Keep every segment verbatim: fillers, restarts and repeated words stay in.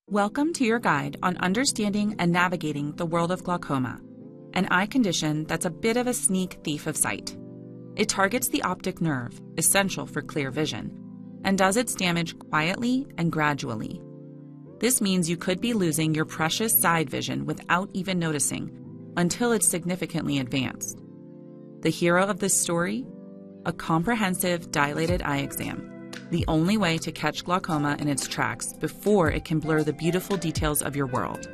Welcome to your guide on understanding and navigating the world of glaucoma, an eye condition that's a bit of a sneak thief of sight. It targets the optic nerve, essential for clear vision, and does its damage quietly and gradually. This means you could be losing your precious side vision without even noticing until it's significantly advanced. The hero of this story? A comprehensive dilated eye exam, the only way to catch glaucoma in its tracks before it can blur the beautiful details of your world.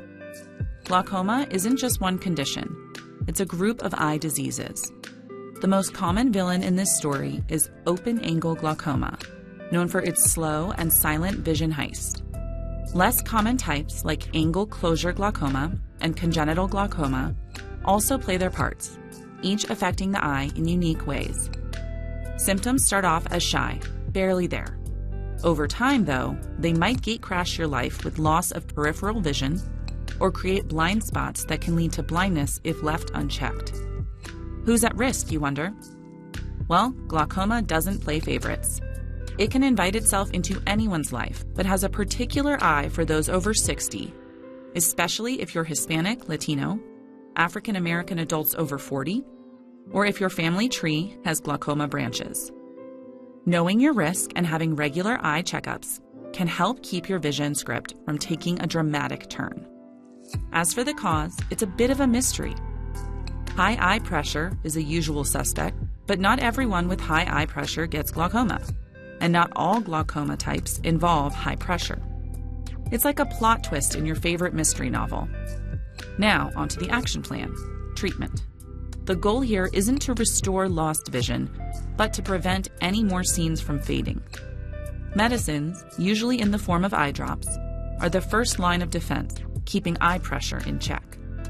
Glaucoma isn't just one condition, it's a group of eye diseases. The most common villain in this story is open-angle glaucoma, known for its slow and silent vision heist. Less common types like angle closure glaucoma and congenital glaucoma also play their parts, each affecting the eye in unique ways. Symptoms start off as shy, barely there. Over time, though, they might gatecrash your life with loss of peripheral vision or create blind spots that can lead to blindness if left unchecked. Who's at risk, you wonder? Well, glaucoma doesn't play favorites. It can invite itself into anyone's life, but has a particular eye for those over sixty, especially if you're Hispanic, Latino, African American adults over forty, or if your family tree has glaucoma branches. Knowing your risk and having regular eye checkups can help keep your vision script from taking a dramatic turn. As for the cause, it's a bit of a mystery. High eye pressure is a usual suspect, but not everyone with high eye pressure gets glaucoma, and not all glaucoma types involve high pressure. It's like a plot twist in your favorite mystery novel. Now, onto the action plan: treatment. The goal here isn't to restore lost vision, but to prevent any more scenes from fading. Medicines, usually in the form of eye drops, are the first line of defense, keeping eye pressure in check.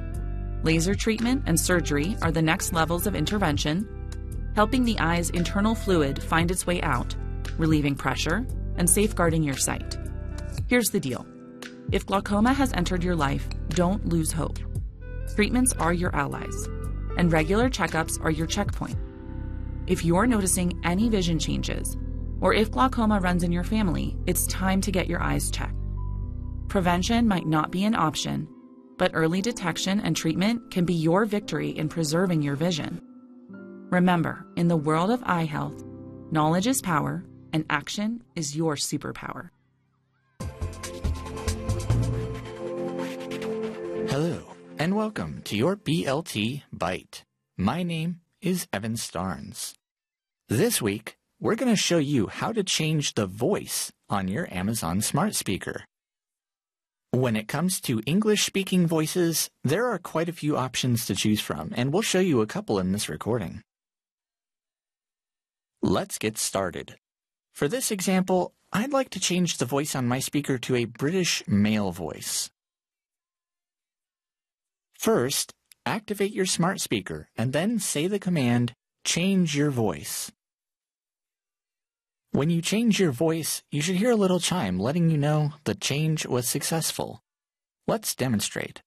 Laser treatment and surgery are the next levels of intervention, helping the eye's internal fluid find its way out, relieving pressure, and safeguarding your sight. Here's the deal. If glaucoma has entered your life, don't lose hope. Treatments are your allies, and regular checkups are your checkpoint. If you're noticing any vision changes, or if glaucoma runs in your family, it's time to get your eyes checked. Prevention might not be an option, but early detection and treatment can be your victory in preserving your vision. Remember, in the world of eye health, knowledge is power, and action is your superpower. Hello, and welcome to your B L T Bite. My name is Evan Starnes. This week, we're going to show you how to change the voice on your Amazon smart speaker. When it comes to English-speaking voices, there are quite a few options to choose from, and we'll show you a couple in this recording. Let's get started. For this example, I'd like to change the voice on my speaker to a British male voice. First, activate your smart speaker and then say the command, "Change your voice." When you change your voice, you should hear a little chime letting you know the change was successful. Let's demonstrate.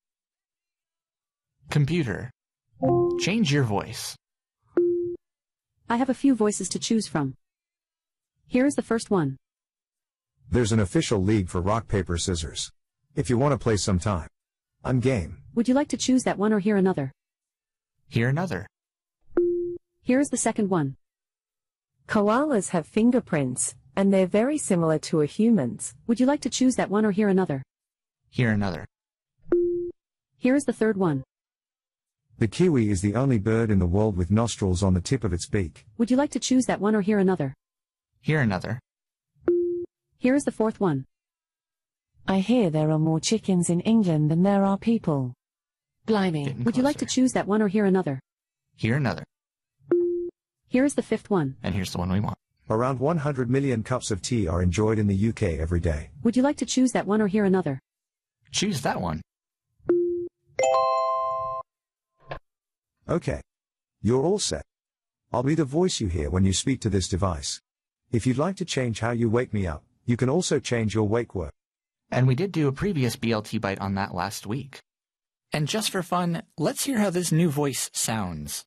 Computer, change your voice. I have a few voices to choose from. Here is the first one. There's an official league for rock, paper, scissors. If you want to play sometime, I'm game. Would you like to choose that one or hear another? Hear another. Here is the second one. Koalas have fingerprints, and they're very similar to a human's. Would you like to choose that one or hear another? Hear another. Here is the third one. The kiwi is the only bird in the world with nostrils on the tip of its beak. Would you like to choose that one or hear another? Hear another. Here is the fourth one. I hear there are more chickens in England than there are people. Blimey. Getting Would you like to closer. choose that one or hear another? Hear another. Here is the fifth one. And here's the one we want. Around one hundred million cups of tea are enjoyed in the U K every day. Would you like to choose that one or hear another? Choose that one. Okay. You're all set. I'll be the voice you hear when you speak to this device. If you'd like to change how you wake me up, you can also change your wake word. And we did do a previous B L T Bite on that last week. And just for fun, let's hear how this new voice sounds.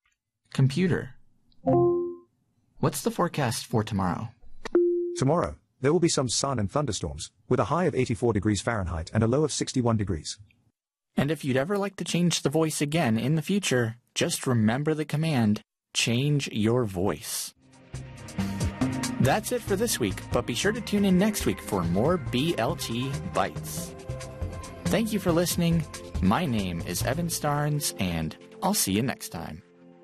Computer, what's the forecast for tomorrow? Tomorrow, There will be some sun and thunderstorms, with a high of eighty-four degrees Fahrenheit and a low of sixty-one degrees. And if you'd ever like to change the voice again in the future, just remember the command, change your voice. That's it for this week, but be sure to tune in next week for more B L T Bites. Thank you for listening. My name is Evan Starnes, and I'll see you next time.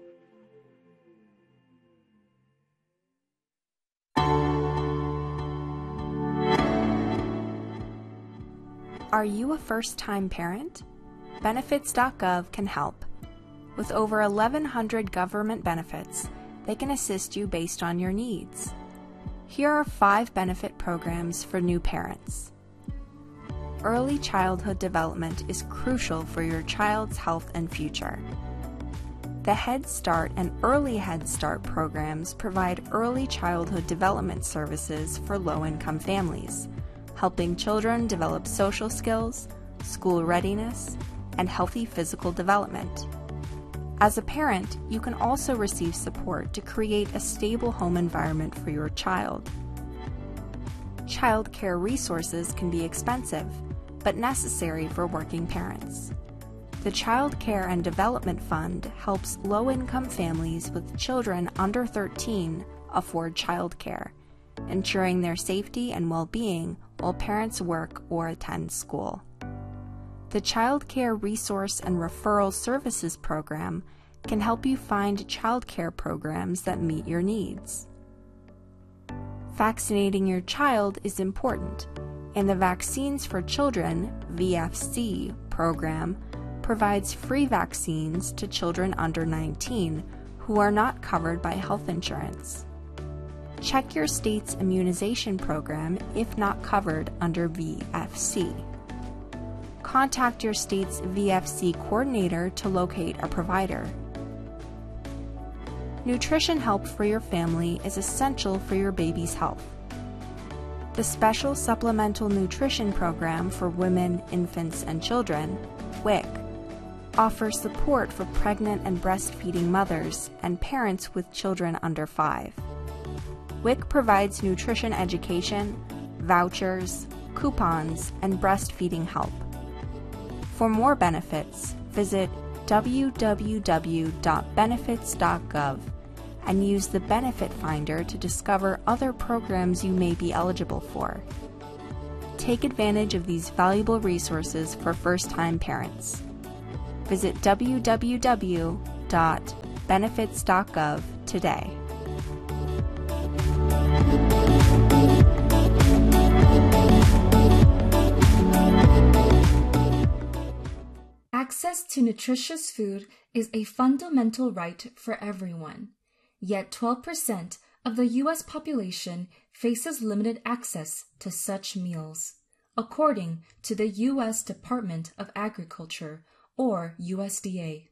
Are you a first-time parent? Benefits dot gov can help. With over eleven hundred government benefits, they can assist you based on your needs. Here are five benefit programs for new parents. Early childhood development is crucial for your child's health and future. The Head Start and Early Head Start programs provide early childhood development services for low-income families, helping children develop social skills, school readiness, and healthy physical development. As a parent, you can also receive support to create a stable home environment for your child. Child care resources can be expensive, but necessary for working parents. The Child Care and Development Fund helps low-income families with children under thirteen afford child care, ensuring their safety and well-being while parents work or attend school. The Child Care Resource and Referral Services Program can help you find child care programs that meet your needs. Vaccinating your child is important, and the Vaccines for Children V F C program provides free vaccines to children under nineteen who are not covered by health insurance. Check your state's immunization program if not covered under V F C. Contact your state's V F C coordinator to locate a provider. Nutrition help for your family is essential for your baby's health. The Special Supplemental Nutrition Program for Women, Infants, and Children, W I C, offers support for pregnant and breastfeeding mothers and parents with children under five. W I C provides nutrition education, vouchers, coupons, and breastfeeding help. For more benefits, visit w w w dot benefits dot gov and use the Benefit Finder to discover other programs you may be eligible for. Take advantage of these valuable resources for first-time parents. Visit w w w dot benefits dot gov today. Access to nutritious food is a fundamental right for everyone. Yet twelve percent of the U S population faces limited access to such meals, according to the U S Department of Agriculture, or U S D A.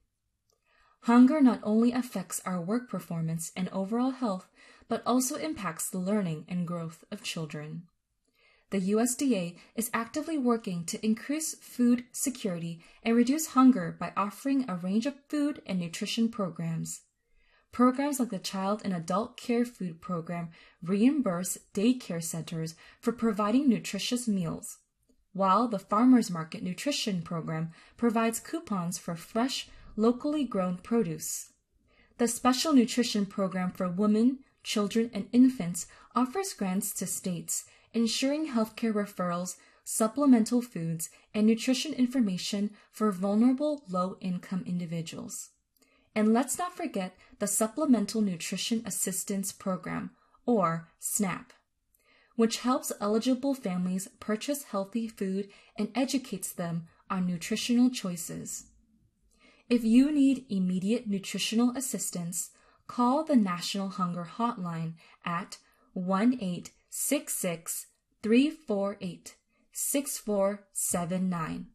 Hunger not only affects our work performance and overall health, but also impacts the learning and growth of children. The U S D A is actively working to increase food security and reduce hunger by offering a range of food and nutrition programs. Programs like the Child and Adult Care Food Program reimburse daycare centers for providing nutritious meals, while the Farmers Market Nutrition Program provides coupons for fresh, locally grown produce. The Special Nutrition Program for Women, Children, and Infants offers grants to states, ensuring healthcare referrals, supplemental foods, and nutrition information for vulnerable low-income individuals. And let's not forget the Supplemental Nutrition Assistance Program, or SNAP, which helps eligible families purchase healthy food and educates them on nutritional choices. If you need immediate nutritional assistance, call the National Hunger Hotline at one eight six six, three four eight, six four seven nine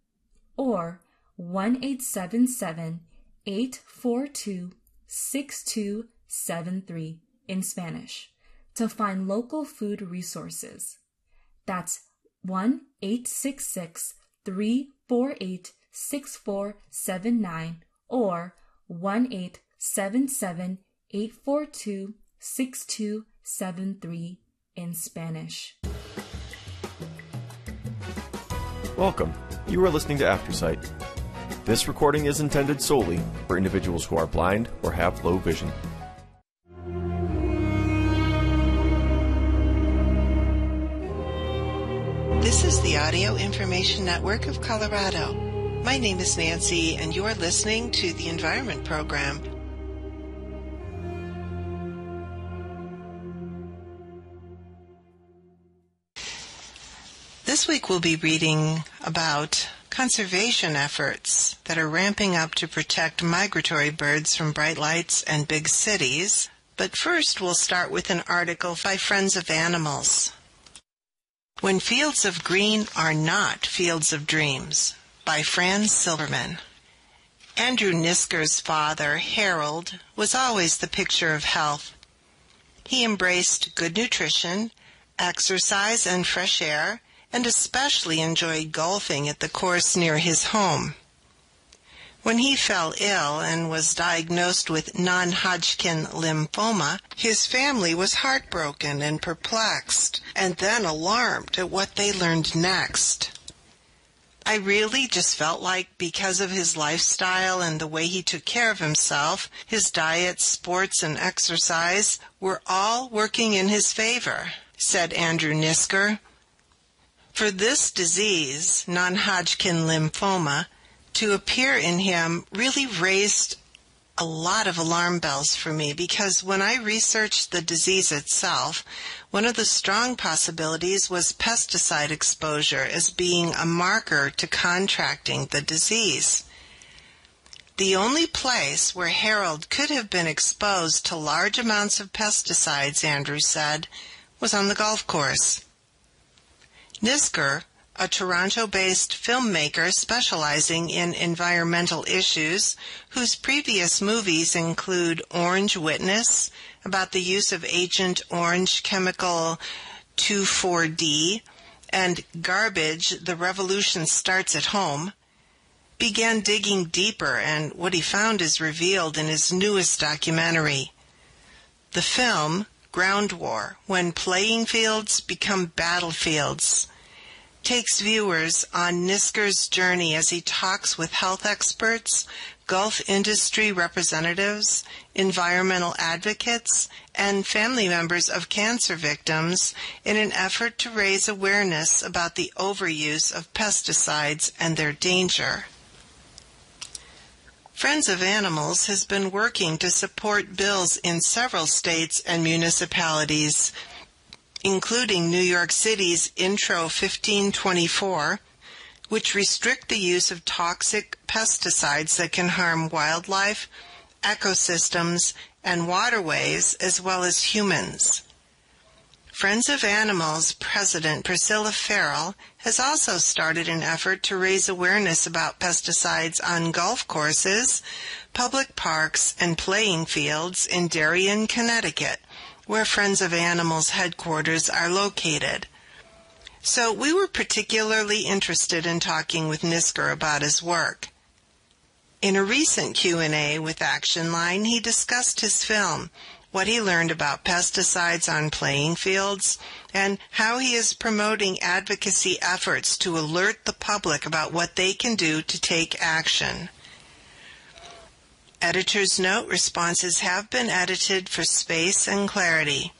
or one eight seven seven, eight four two, six two seven three in Spanish to find local food resources. That's one eight six six, three four eight, six four seven nine or one eight seven seven, eight four two, six two seven three in Spanish. Welcome. You are listening to AfterSight. This recording is intended solely for individuals who are blind or have low vision. This is the Audio Information Network of Colorado. My name is Nancy, and you are listening to the Environment Program. This week we'll be reading about conservation efforts that are ramping up to protect migratory birds from bright lights and big cities. But first we'll start with an article by Friends of Animals. When Fields of Green Are Not Fields of Dreams, by Fran Silverman. Andrew Nisker's father, Harold, was always the picture of health. He embraced good nutrition, exercise, and fresh air, and especially enjoyed golfing at the course near his home. When he fell ill and was diagnosed with non-Hodgkin lymphoma, his family was heartbroken and perplexed, and then alarmed at what they learned next. I really just felt like because of his lifestyle and the way he took care of himself, his diet, sports, and exercise were all working in his favor, said Andrew Nisker. For this disease, non-Hodgkin lymphoma, to appear in him really raised a lot of alarm bells for me, because when I researched the disease itself, one of the strong possibilities was pesticide exposure as being a marker to contracting the disease. The only place where Harold could have been exposed to large amounts of pesticides, Andrew said, was on the golf course. Nisker, a Toronto-based filmmaker specializing in environmental issues, whose previous movies include Orange Witness, about the use of Agent Orange chemical two four D, and Garbage, The Revolution Starts at Home, began digging deeper, and what he found is revealed in his newest documentary. The film, Ground War, When Playing Fields Become Battlefields, takes viewers on Nisker's journey as he talks with health experts, Gulf industry representatives, environmental advocates, and family members of cancer victims in an effort to raise awareness about the overuse of pesticides and their danger. Friends of Animals has been working to support bills in several states and municipalities, including New York City's Intro fifteen twenty-four, which restrict the use of toxic pesticides that can harm wildlife, ecosystems, and waterways, as well as humans. Friends of Animals President Priscilla Farrell has also started an effort to raise awareness about pesticides on golf courses, public parks, and playing fields in Darien, Connecticut, where Friends of Animals headquarters are located. So we were particularly interested in talking with Nisker about his work. In a recent Q and A with Action Line, he discussed his film, what he learned about pesticides on playing fields, and how he is promoting advocacy efforts to alert the public about what they can do to take action. Editor's note: responses have been edited for space and clarity.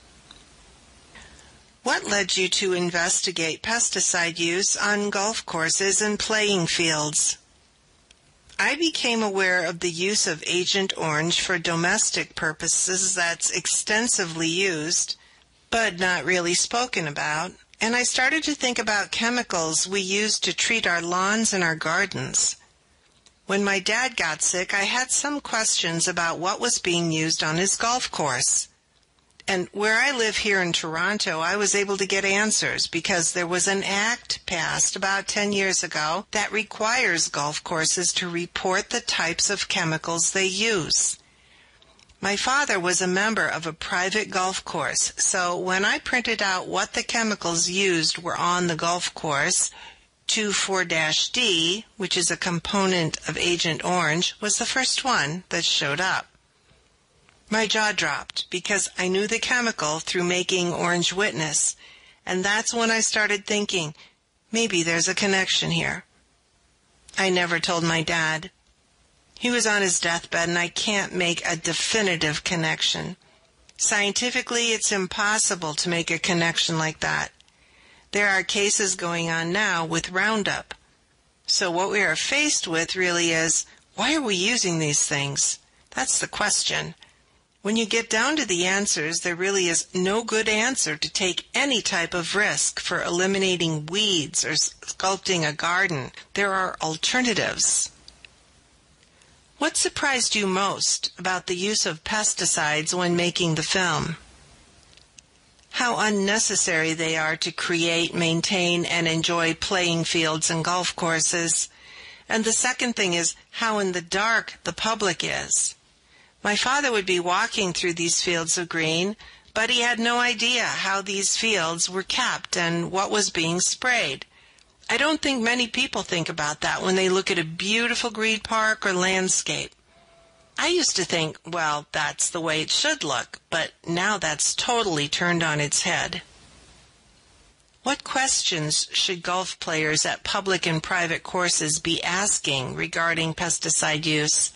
What led you to investigate pesticide use on golf courses and playing fields? I became aware of the use of Agent Orange for domestic purposes that's extensively used, but not really spoken about, and I started to think about chemicals we use to treat our lawns and our gardens. When my dad got sick, I had some questions about what was being used on his golf course. And where I live here in Toronto, I was able to get answers because there was an act passed about ten years ago that requires golf courses to report the types of chemicals they use. My father was a member of a private golf course, so when I printed out what the chemicals used were on the golf course, two four D, which is a component of Agent Orange, was the first one that showed up. My jaw dropped because I knew the chemical through making Orange Witness, and that's when I started thinking, Maybe there's a connection here. I never told my dad. He was on his deathbed, and I can't make a definitive connection. Scientifically, it's impossible to make a connection like that. There are cases going on now with Roundup. So what we are faced with really is, why are we using these things? That's the question. When you get down to the answers, there really is no good answer to take any type of risk for eliminating weeds or sculpting a garden. There are alternatives. What surprised you most about the use of pesticides when making the film? How unnecessary they are to create, maintain, and enjoy playing fields and golf courses. And the second thing is how in the dark the public is. My father would be walking through these fields of green, but he had no idea how these fields were kept and what was being sprayed. I don't think many people think about that when they look at a beautiful green park or landscape. I used to think, well, that's the way it should look, but now that's totally turned on its head. What questions should golf players at public and private courses be asking regarding pesticide use?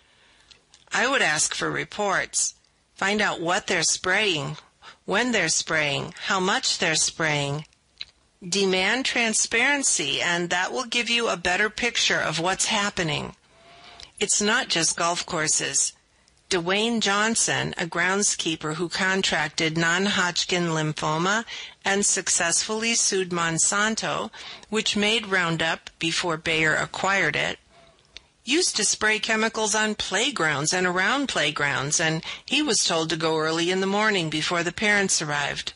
I would ask for reports. Find out what they're spraying, when they're spraying, how much they're spraying. Demand transparency, and that will give you a better picture of what's happening. It's not just golf courses. Dwayne Johnson, a groundskeeper who contracted non-Hodgkin lymphoma and successfully sued Monsanto, which made Roundup before Bayer acquired it, used to spray chemicals on playgrounds and around playgrounds, and he was told to go early in the morning before the parents arrived.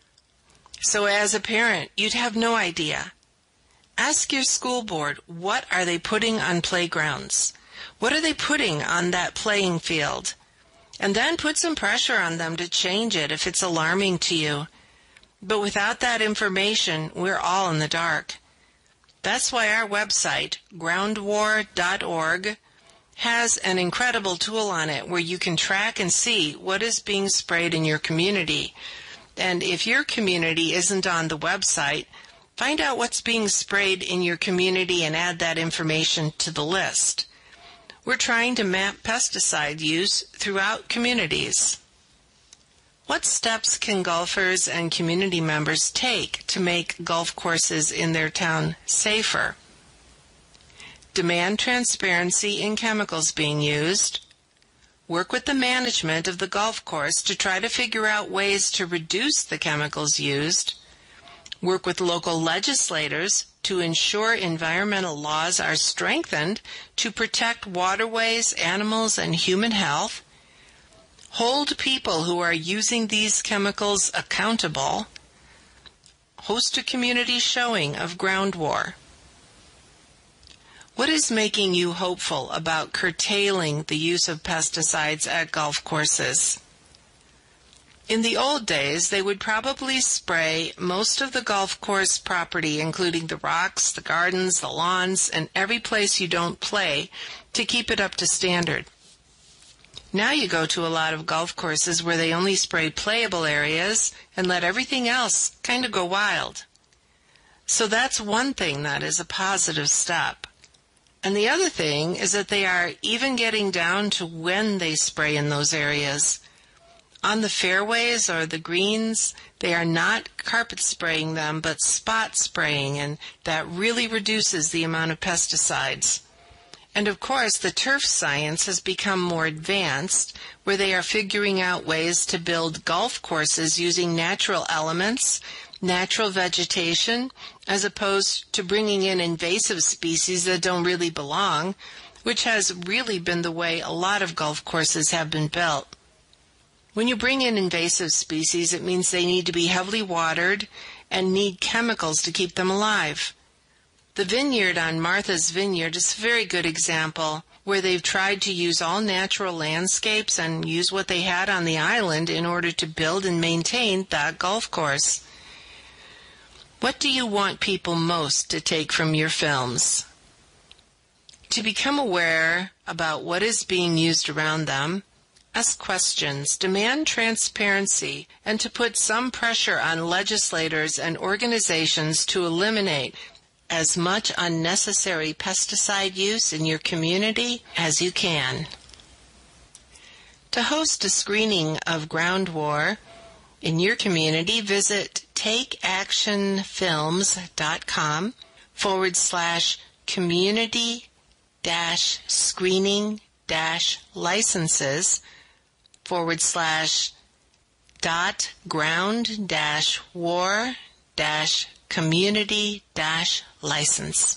So as a parent, you'd have no idea. Ask your school board, what are they putting on playgrounds? What are they putting on that playing field? And then put some pressure on them to change it if it's alarming to you. But without that information, we're all in the dark. That's why our website, ground war dot org, has an incredible tool on it where you can track and see what is being sprayed in your community. And if your community isn't on the website, find out what's being sprayed in your community and add that information to the list. We're trying to map pesticide use throughout communities. What steps can golfers and community members take to make golf courses in their town safer? Demand transparency in chemicals being used. Work with the management of the golf course to try to figure out ways to reduce the chemicals used. Work with local legislators to ensure environmental laws are strengthened to protect waterways, animals, and human health. Hold people who are using these chemicals accountable. Host a community showing of Ground War. What is making you hopeful about curtailing the use of pesticides at golf courses? In the old days, they would probably spray most of the golf course property, including the rocks, the gardens, the lawns, and every place you don't play, to keep it up to standard. Now you go to a lot of golf courses where they only spray playable areas and let everything else kind of go wild. So that's one thing that is a positive step. And the other thing is that they are even getting down to when they spray in those areas. On the fairways or the greens, they are not carpet spraying them, but spot spraying, and that really reduces the amount of pesticides. And of course, the turf science has become more advanced, where they are figuring out ways to build golf courses using natural elements, natural vegetation, as opposed to bringing in invasive species that don't really belong, which has really been the way a lot of golf courses have been built. When you bring in invasive species, it means they need to be heavily watered and need chemicals to keep them alive. The vineyard on Martha's Vineyard is a very good example, where they've tried to use all natural landscapes and use what they had on the island in order to build and maintain that golf course. What do you want people most to take from your films? To become aware about what is being used around them, ask questions, demand transparency, and to put some pressure on legislators and organizations to eliminate as much unnecessary pesticide use in your community as you can. To host a screening of Ground War in your community, visit takeactionfilms.com forward slash community dash screening dash licenses forward slash dot ground dash war dash community dash license.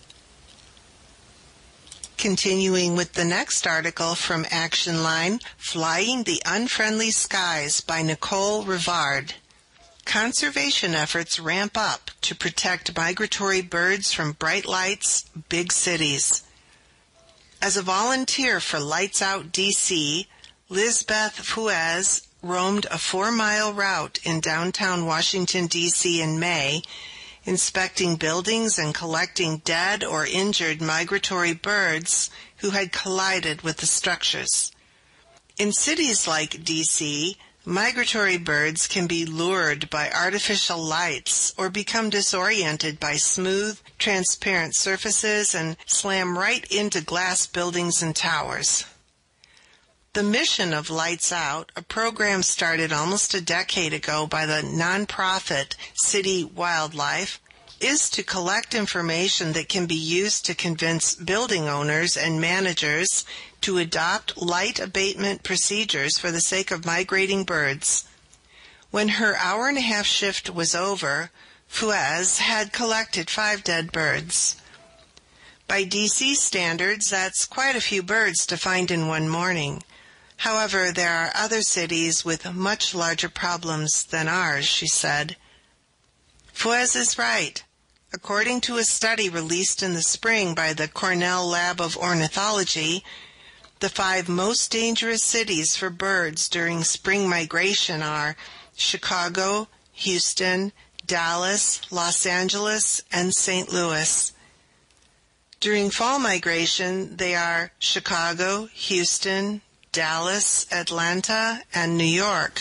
Continuing with the next article from Action Line, Flying the Unfriendly Skies by Nicole Rivard. Conservation efforts ramp up to protect migratory birds from bright lights, big cities. As a volunteer for Lights Out D C, Lizbeth Fuez roamed a four-mile route in downtown Washington, D C in May, inspecting buildings and collecting dead or injured migratory birds who had collided with the structures. In cities like D C, migratory birds can be lured by artificial lights or become disoriented by smooth, transparent surfaces and slam right into glass buildings and towers. The mission of Lights Out, a program started almost a decade ago by the nonprofit City Wildlife, is to collect information that can be used to convince building owners and managers to adopt light abatement procedures for the sake of migrating birds. When her hour and a half shift was over, Fuez had collected five dead birds. By D C standards, that's quite a few birds to find in one morning. However, there are other cities with much larger problems than ours, she said. Fuez is right. According to a study released in the spring by the Cornell Lab of Ornithology, the five most dangerous cities for birds during spring migration are Chicago, Houston, Dallas, Los Angeles, and Saint Louis. During fall migration, they are Chicago, Houston, Dallas, Atlanta, and New York.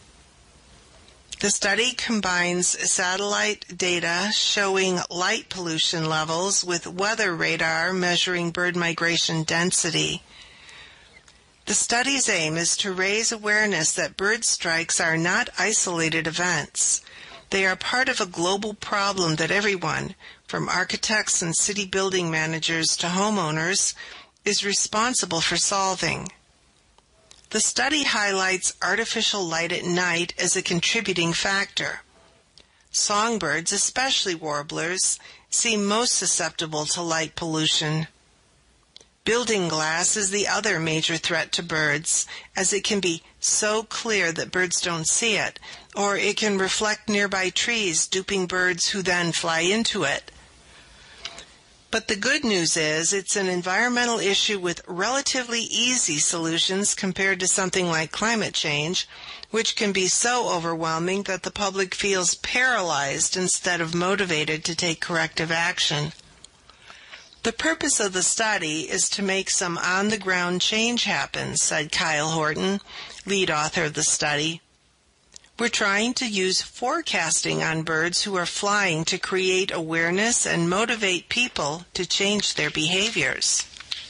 The study combines satellite data showing light pollution levels with weather radar measuring bird migration density. The study's aim is to raise awareness that bird strikes are not isolated events. They are part of a global problem that everyone, from architects and city building managers to homeowners, is responsible for solving. The study highlights artificial light at night as a contributing factor. Songbirds, especially warblers, seem most susceptible to light pollution. Building glass is the other major threat to birds, as it can be so clear that birds don't see it, or it can reflect nearby trees, duping birds who then fly into it. But the good news is it's an environmental issue with relatively easy solutions compared to something like climate change, which can be so overwhelming that the public feels paralyzed instead of motivated to take corrective action. The purpose of the study is to make some on-the-ground change happen, said Kyle Horton, lead author of the study. We're trying to use forecasting on birds who are flying to create awareness and motivate people to change their behaviors.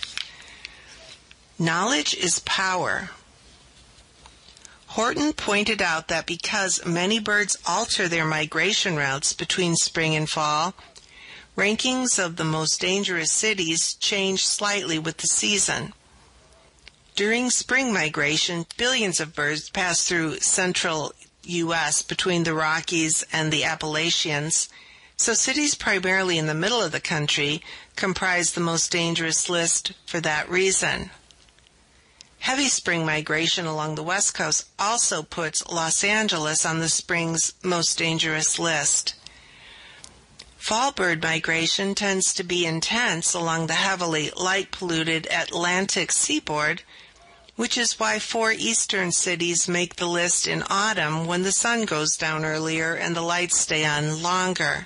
Knowledge is power. Horton pointed out that because many birds alter their migration routes between spring and fall, rankings of the most dangerous cities change slightly with the season. During spring migration, billions of birds pass through central U S between the Rockies and the Appalachians, so cities primarily in the middle of the country comprise the most dangerous list for that reason. Heavy spring migration along the West Coast also puts Los Angeles on the spring's most dangerous list. Fall bird migration tends to be intense along the heavily light-polluted Atlantic seaboard, which is why four eastern cities make the list in autumn when the sun goes down earlier and the lights stay on longer.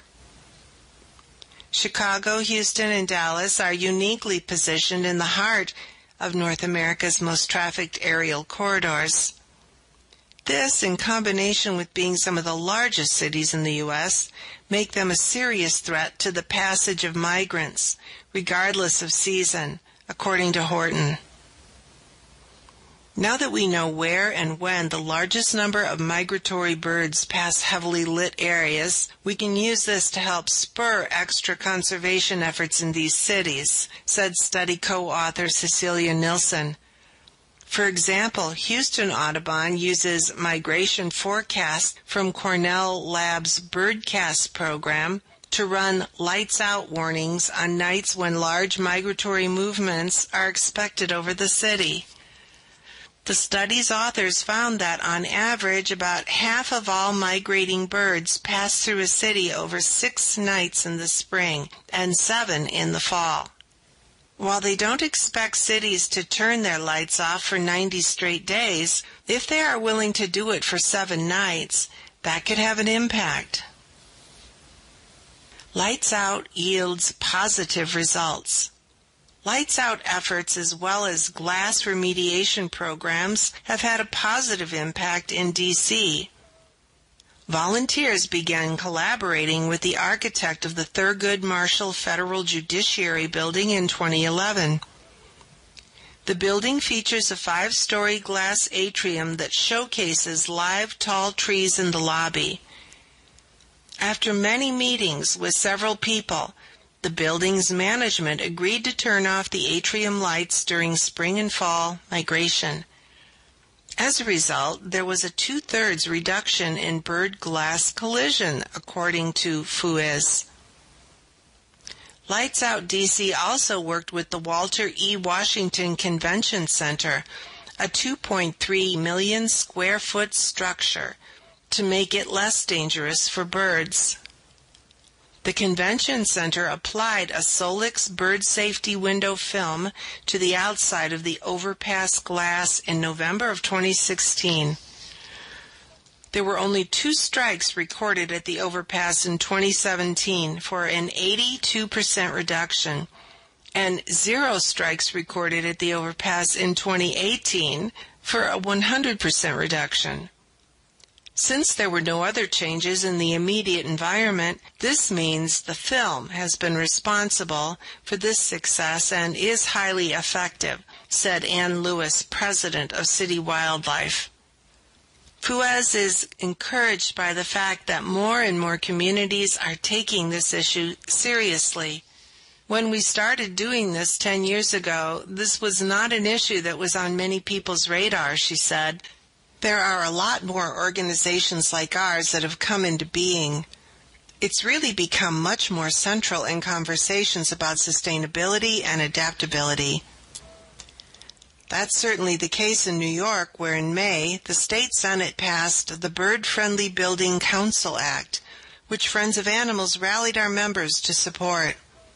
Chicago, Houston, and Dallas are uniquely positioned in the heart of North America's most trafficked aerial corridors. This, in combination with being some of the largest cities in the U S, make them a serious threat to the passage of migrants, regardless of season, according to Horton. Now that we know where and when the largest number of migratory birds pass heavily lit areas, we can use this to help spur extra conservation efforts in these cities, said study co-author Cecilia Nilsson. For example, Houston Audubon uses migration forecasts from Cornell Lab's Birdcast program to run lights-out warnings on nights when large migratory movements are expected over the city. The study's authors found that, on average, about half of all migrating birds pass through a city over six nights in the spring and seven in the fall. While they don't expect cities to turn their lights off for ninety straight days, if they are willing to do it for seven nights, that could have an impact. Lights Out yields positive results. Lights Out efforts, as well as glass remediation programs, have had a positive impact in D C Volunteers began collaborating with the architect of the Thurgood Marshall Federal Judiciary Building in twenty eleven. The building features a five-story glass atrium that showcases live tall trees in the lobby. After many meetings with several people, the building's management agreed to turn off the atrium lights during spring and fall migration. As a result, there was a two-thirds reduction in bird glass collision, according to F U I S. Lights Out D C also worked with the Walter E. Washington Convention Center, a two point three million square foot structure, to make it less dangerous for birds. The convention center applied a Solix bird safety window film to the outside of the overpass glass in November of twenty sixteen. There were only two strikes recorded at the overpass in twenty seventeen for an eighty-two percent reduction, and zero strikes recorded at the overpass in twenty eighteen for a one hundred percent reduction. Since there were no other changes in the immediate environment, this means the film has been responsible for this success and is highly effective, said Ann Lewis, president of City Wildlife. F U A S is encouraged by the fact that more and more communities are taking this issue seriously. When we started doing this ten years ago, this was not an issue that was on many people's radar, she said. There are a lot more organizations like ours that have come into being. It's really become much more central in conversations about sustainability and adaptability. That's certainly the case in New York, where in May, the state Senate passed the Bird-Friendly Building Council Act, which Friends of Animals rallied our members to support.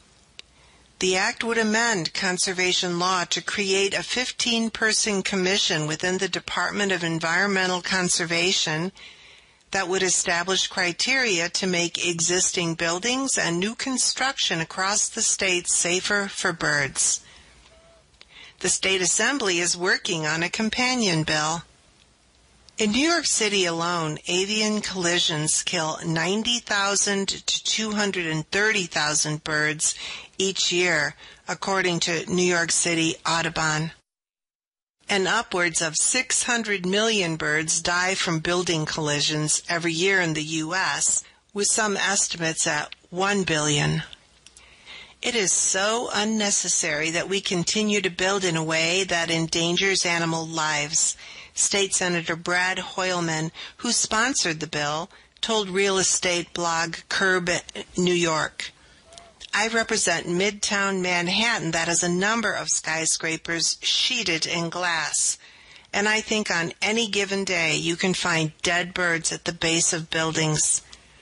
The act would amend conservation law to create a fifteen-person commission within the Department of Environmental Conservation that would establish criteria to make existing buildings and new construction across the state safer for birds. The State Assembly is working on a companion bill. In New York City alone, avian collisions kill ninety thousand to two hundred thirty thousand birds each year, according to New York City Audubon. And upwards of six hundred million birds die from building collisions every year in the U S, with some estimates at one billion. It is so unnecessary that we continue to build in a way that endangers animal lives, State Senator Brad Hoylman, who sponsored the bill, told real estate blog Curb New York. I represent Midtown Manhattan that has a number of skyscrapers sheeted in glass, and I think on any given day you can find dead birds at the base of buildings.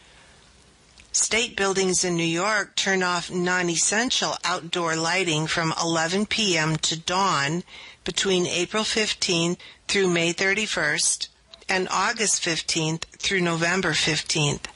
State buildings in New York turn off non-essential outdoor lighting from eleven p.m. to dawn between April fifteenth through May thirty-first and August fifteenth through November fifteenth.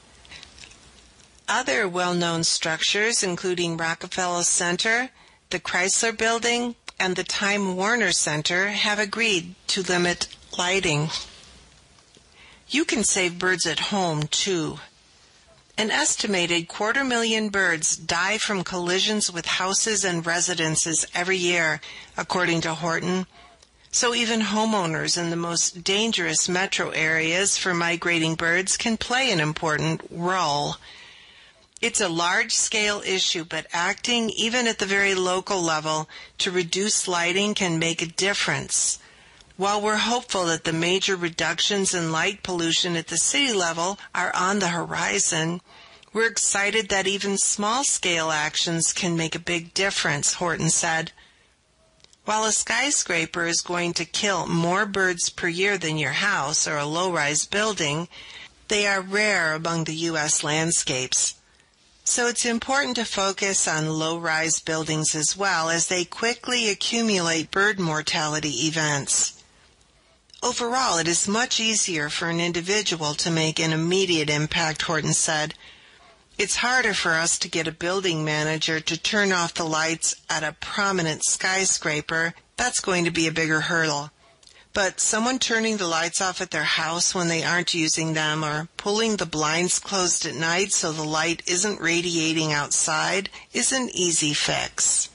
Other well-known structures, including Rockefeller Center, the Chrysler Building, and the Time Warner Center have agreed to limit lighting. You can save birds at home, too. An estimated quarter million birds die from collisions with houses and residences every year, according to Horton. So even homeowners in the most dangerous metro areas for migrating birds can play an important role. It's a large-scale issue, but acting, even at the very local level, to reduce lighting can make a difference. While we're hopeful that the major reductions in light pollution at the city level are on the horizon, we're excited that even small-scale actions can make a big difference, Horton said. While a skyscraper is going to kill more birds per year than your house or a low-rise building, they are rare among the U S landscapes. So it's important to focus on low-rise buildings as well, as they quickly accumulate bird mortality events. Overall, it is much easier for an individual to make an immediate impact, Horton said. It's harder for us to get a building manager to turn off the lights at a prominent skyscraper. That's going to be a bigger hurdle. But someone turning the lights off at their house when they aren't using them, or pulling the blinds closed at night so the light isn't radiating outside, is an easy fix.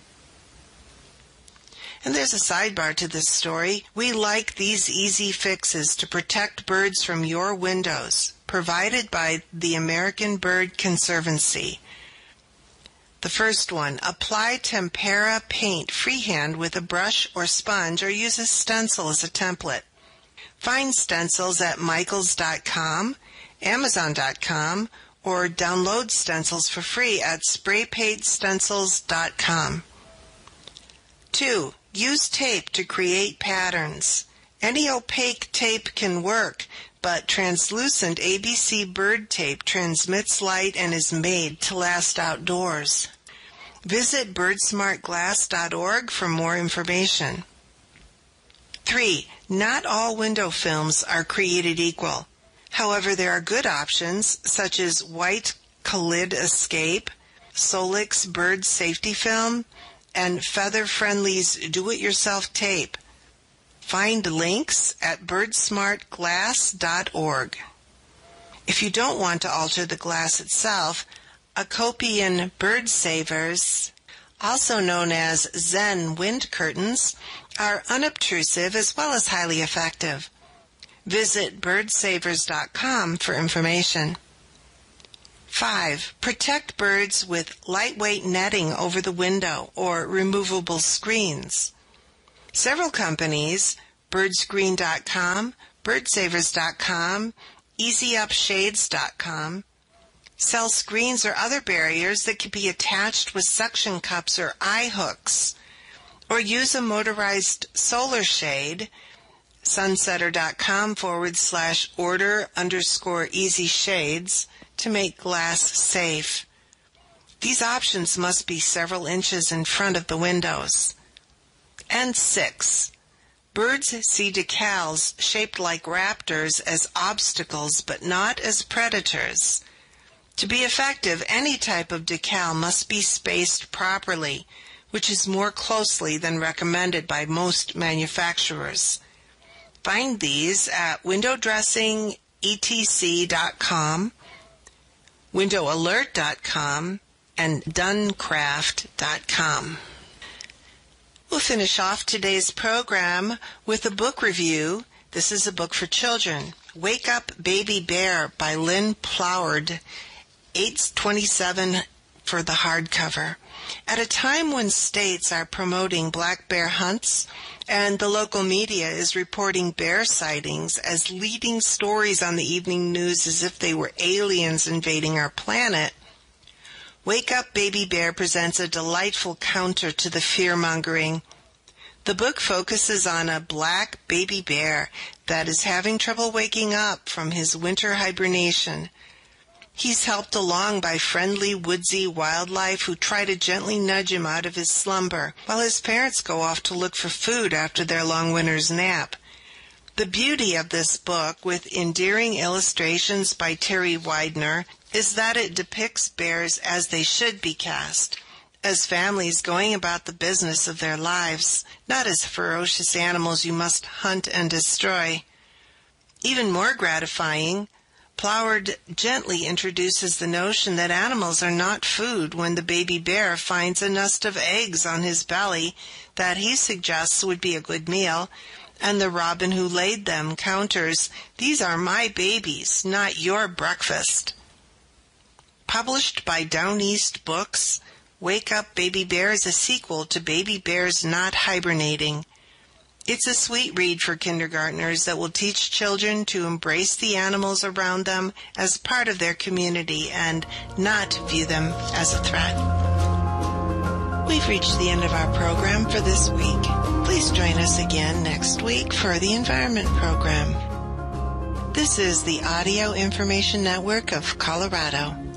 And there's a sidebar to this story. We like these easy fixes to protect birds from your windows, provided by the American Bird Conservancy. The first one, apply tempera paint freehand with a brush or sponge, or use a stencil as a template. Find stencils at michaels dot com, amazon dot com, or download stencils for free at spray paint stencils dot com. Two, use tape to create patterns. Any opaque tape can work, but translucent A B C bird tape transmits light and is made to last outdoors. Visit bird smart glass dot org for more information. Three, not all window films are created equal. However, there are good options such as White Khalid Escape, Solix Bird Safety Film, and Feather Friendly's Do-It-Yourself Tape. Find links at bird smart glass dot org. If you don't want to alter the glass itself, Acopian bird savers, also known as Zen wind curtains, are unobtrusive as well as highly effective. Visit bird savers dot com for information. Five, protect birds with lightweight netting over the window or removable screens. Several companies, bird screen dot com, bird savers dot com, easy up shades dot com, sell screens or other barriers that can be attached with suction cups or eye hooks, or use a motorized solar shade, sunsetter dot com forward slash order underscore easy shades, to make glass safe. These options must be several inches in front of the windows. And six, birds see decals shaped like raptors as obstacles but not as predators. To be effective, any type of decal must be spaced properly, which is more closely than recommended by most manufacturers. Find these at window dressing e t c dot com, window alert dot com, and duncraft dot com. We'll finish off today's program with a book review. This is a book for children. Wake Up Baby Bear by Lynn Ploward, eight twenty-seven for the hardcover. At a time when states are promoting black bear hunts and the local media is reporting bear sightings as leading stories on the evening news as if they were aliens invading our planet, Wake Up Baby Bear presents a delightful counter to the fear-mongering. The book focuses on a black baby bear that is having trouble waking up from his winter hibernation. He's helped along by friendly, woodsy wildlife who try to gently nudge him out of his slumber, while his parents go off to look for food after their long winter's nap. The beauty of this book, with endearing illustrations by Terry Widener, is that it depicts bears as they should be cast, as families going about the business of their lives, not as ferocious animals you must hunt and destroy. Even more gratifying, Ploward gently introduces the notion that animals are not food when the baby bear finds a nest of eggs on his belly that he suggests would be a good meal, and the robin who laid them counters, "These are my babies, not your breakfast." Published by Down East Books, Wake Up Baby Bear is a sequel to Baby Bears Not Hibernating. It's a sweet read for kindergartners that will teach children to embrace the animals around them as part of their community and not view them as a threat. We've reached the end of our program for this week. Please join us again next week for the Environment Program. This is the Audio Information Network of Colorado.